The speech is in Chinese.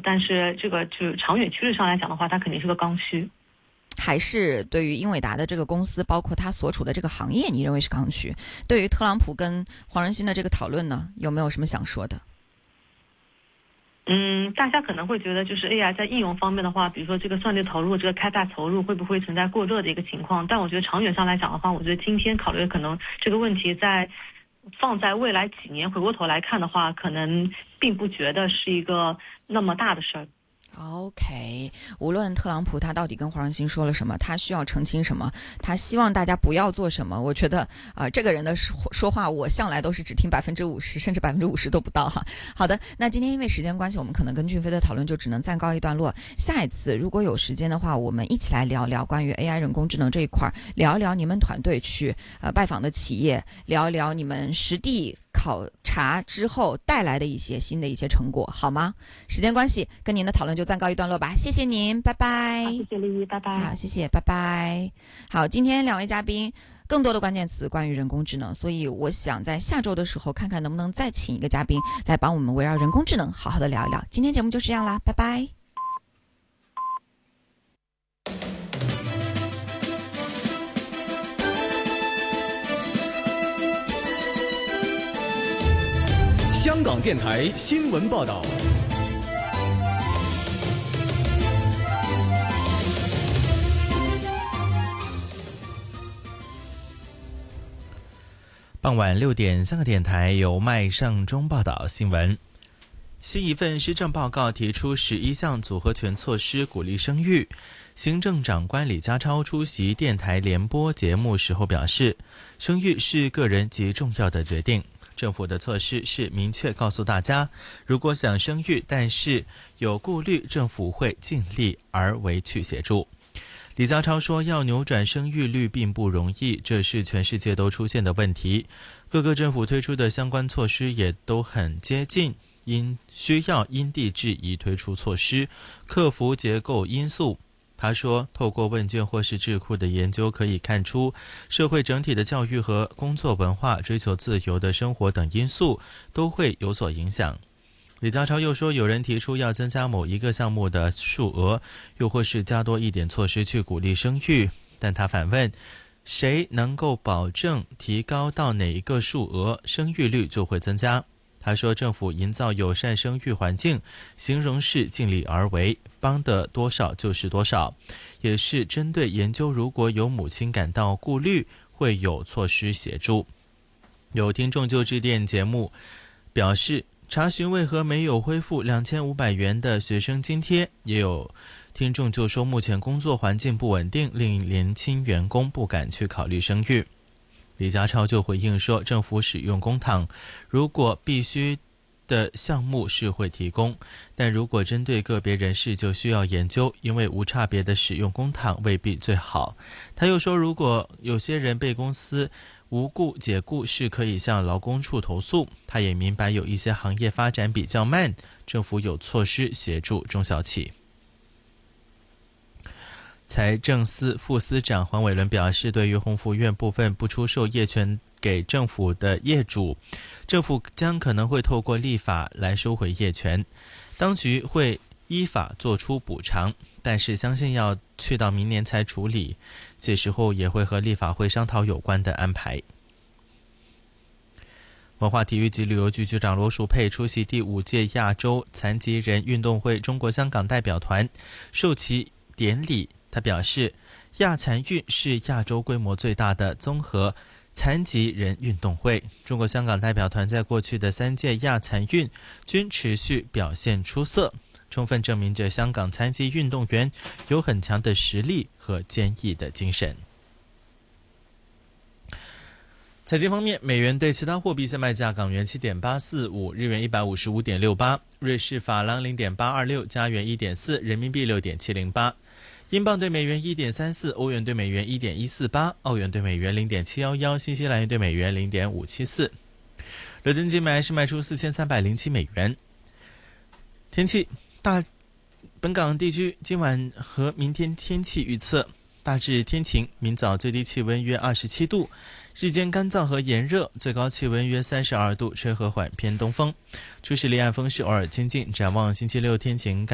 但是这个就长远趋势上来讲的话，它肯定是个刚需。 还是对于英伟达的这个公司，包括它所处的这个行业，你认为是刚需？对于特朗普跟黄仁勋的这个讨论呢，有没有什么想说的？ 大家可能会觉得，就是 AI 在应用方面的话，比如说这个算力投入、这个开发投入会不会存在过热的一个情况？但我觉得长远上来讲的话，我觉得今天考虑的可能这个问题放在未来几年回过头来看的话，可能并不觉得是一个那么大的事儿。 OK， 无论特朗普他到底跟黄仁勋说了什么，他需要澄清什么，他希望大家不要做什么，我觉得这个人的说话我向来都是只听50%，甚至50%都不到哈。好的，那今天因为时间关系，我们可能跟俊飞的讨论就只能暂告一段落。下一次如果有时间的话，我们一起来聊聊关于 AI 人工智能这一块，聊一聊你们团队去拜访的企业，聊一聊你们实地考察之后带来的一些新的一些成果，好吗？时间关系，跟您的讨论就暂告一段落吧，谢谢您，拜拜。 好，谢谢丽丽，拜拜。 好，谢谢，拜拜。好，今天两位嘉宾更多的关键词关于人工智能，所以我想在下周的时候看看能不能再请一个嘉宾来帮我们围绕人工智能好好的聊一聊。今天节目就是这样啦，拜拜。 香港电台新闻报道。 傍晚6点，香港电台由麦尚中报道新闻。新一份施政报告提出11项组合拳措施，鼓励生育。行政长官李家超出席电台联播节目时候表示，生育是个人极重要的决定。政府的措施是明确告诉大家，如果想生育但是有顾虑，政府会尽力而为去协助。李家超说，要扭转生育率并不容易，这是全世界都出现的问题。各个政府推出的相关措施也都很接近，需要因地制宜推出措施，克服结构因素。他说，透过问卷或是智库的研究可以看出，社会整体的教育和工作文化、追求自由的生活等因素都会有所影响。李家超又说，有人提出要增加某一个项目的数额，又或是加多一点措施去鼓励生育，但他反问，谁能够保证提高到哪一个数额，生育率就会增加？他说，政府营造友善生育环境，形容是尽力而为，帮的多少就是多少，也是针对研究如果有母亲感到顾虑，会有措施协助。有听众就致电节目表示，查询为何没有恢复2500元的学生津贴，也有听众就说目前工作环境不稳定，令年轻员工不敢去考虑生育。李家超就回应说，政府使用公帑，如果必须的项目是会提供，但如果针对个别人士就需要研究，因为无差别的使用公帑未必最好。他又说，如果有些人被公司无故解雇，是可以向劳工处投诉。他也明白有一些行业发展比较慢，政府有措施协助中小企。财政司副司长黄伟伦表示，对于鸿福苑部分不出售业权给政府的业主，政府将可能会透过立法来收回业权，当局会依法做出补偿，但是相信要去到明年才处理，届时候也会和立法会商讨有关的安排。文化体育及旅游局局长罗淑佩出席第5届亚洲残疾人运动会中国香港代表团授旗典礼。他表示，亚残运是亚洲规模最大的综合残疾人运动会，中国香港代表团在过去的3届亚残运均持续表现出色，充分证明着香港残疾运动员有很强的实力和坚毅的精神。财经方面，美元对其他货币现卖价：港元7.845，日元155.68，瑞士法郎0.826，加元1.4，人民币6.708。英镑对美元1.34，欧元对美元1.148，澳元对美元0.711，新西兰元对美元0.574。伦敦金买是卖出4307美元。天气，本港地区今晚和明天天气预测：大致天晴，明早最低气温约27度，日间干燥和炎热，最高气温约32度，吹和缓偏东风，初时离岸风势偶尔清劲。展望星期六天晴干